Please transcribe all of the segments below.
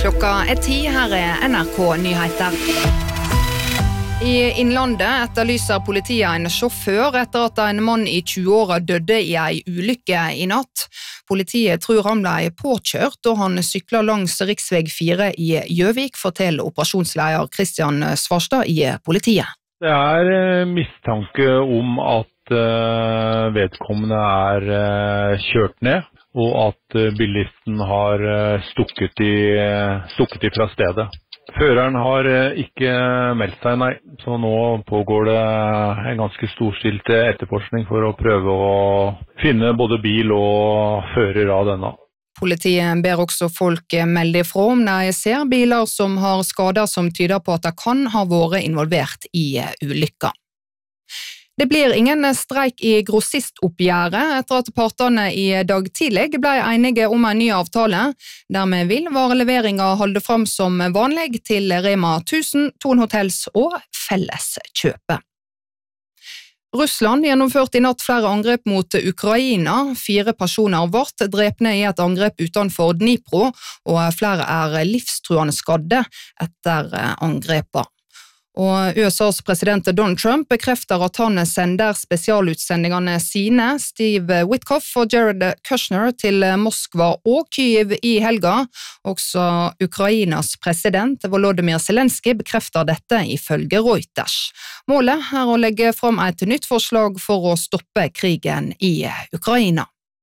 Klokka 10, her NRK Nyheter. I Innlandet etterlyser politiet en sjåfør etter at en mann I 20-åra døde I en ulykke I natt. Politiet tror han ble påkjørt da han syklet langs riksveg 4 I Gjøvik, forteller operasjonsleder Kristian Svarstad I politiet. Det mistanke om at vedkommende kjørt ned, og at bilisten har stukket ifra stedet. Føreren har ikke meldt seg, nei, så nå pågår det en ganske storstilt etterforskning for å prøve å finne både bil og fører av denne. Politiet ber også folk melde ifra om de ser biler som har skader som tyder på at de kan ha vært involvert I ulykka. Det blir ingen streik I grossistoppgjøret etter at partene I dag tidlig ble enige om en ny avtale. Dermed vil vareleveringa holde fram som vanlig til Rema 1000, Thon Hotels og Felleskjøpet. Russland gjennomførte I natt flere angrep mot Ukraina. 4 personer ble drepne I et angrep utenfor Dnipro, og flere livstruende skadde etter angrepet. Og USAs president Donald Trump bekrefter at han sender spesialutsendingene sine, Steve Witkoff og Jared Kushner, til Moskva og Kyiv I helga. Også Ukrainas president Volodymyr Zelensky bekrefter dette ifølge Reuters. Målet å legge fram et nytt forslag for å stoppe krigen I Ukraina.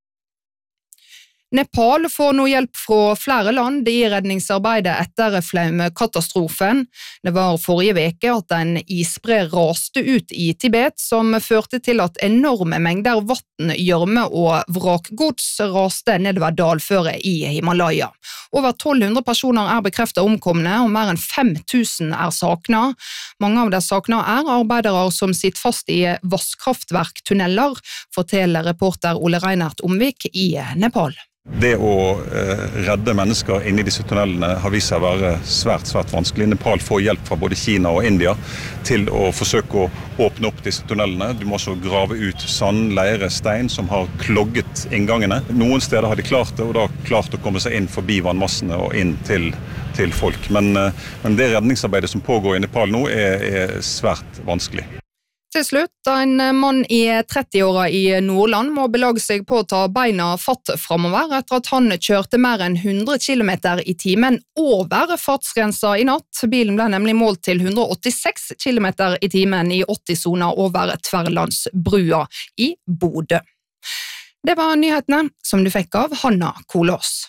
Nepal får nå hjelp fra flere land I redningsarbeidet etter flaumkatastrofen. Det var forrige veke at en isbre raste ut I Tibet, som førte til at enorme mengder vatten, gjørme og vrakgods raste nedover dalføret I Himalaya. Over 1200 personer bekreftet omkomne, og mer enn 5000 savnet. Mange av de savnede arbeidere som sitter fast I vasskraftverktunneler, forteller reporter Ole Reinert Omvik I Nepal. Det å redde mennesker inne I disse tunnelene har vist seg å være svært vanskelig. Nepal får hjelp fra både Kina og India til å forsøke å åpne opp disse tunnelene. Du må også grave ut sand, leire, stein som har klogget inngangene. Noen steder har de klart det, og da klart å komme seg inn forbi vannmassene og inn til folk. Men det redningsarbeidet som pågår I Nepal nå svært vanskelig. Til slutt, en mann I 30-åra I Nordland må belage seg på å ta beina fatt fremover etter at han kjørte mer enn 100 km I timen over fartsgrensa I natt. Bilen ble nemlig målt til 186 km I timen I 80-soner over Tverlandsbrua I Bodø. Det var nyhetene som du fikk av Hanna Kolås.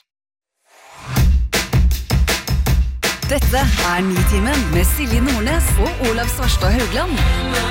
Dette Nitimen med Silje Nordnes og Olav Svarstad Haugland.